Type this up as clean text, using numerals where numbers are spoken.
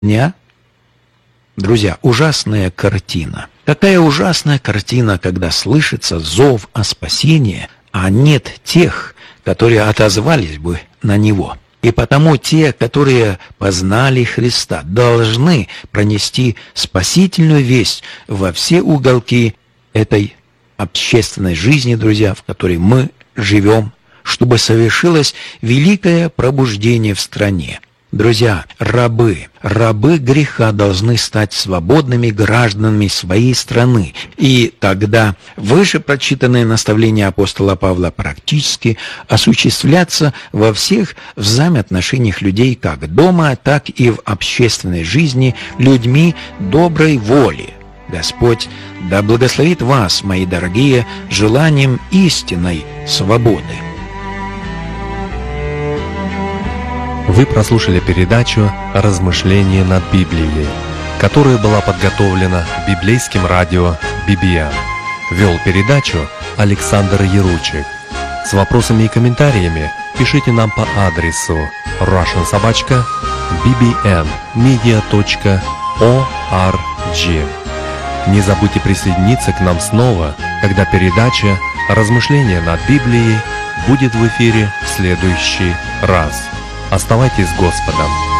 дня. Друзья, ужасная картина. Какая ужасная картина, когда слышится зов о спасении, а нет тех, которые отозвались бы на него. И потому те, которые познали Христа, должны пронести спасительную весть во все уголки этой общественной жизни, друзья, в которой мы живем, чтобы совершилось великое пробуждение в стране. Друзья, рабы греха должны стать свободными гражданами своей страны. И тогда выше прочитанные наставления апостола Павла практически осуществлятся во всех взаимоотношениях людей как дома, так и в общественной жизни людьми доброй воли. Господь да благословит вас, мои дорогие, желанием истинной свободы. Вы прослушали передачу «Размышления над Библией», которая была подготовлена библейским радио BBM. Вел передачу Александр Яручик. С вопросами и комментариями пишите нам по адресу russian@bbmmedia.org. Не забудьте присоединиться к нам снова, когда передача «Размышления над Библией» будет в эфире в следующий раз. Оставайтесь с Господом.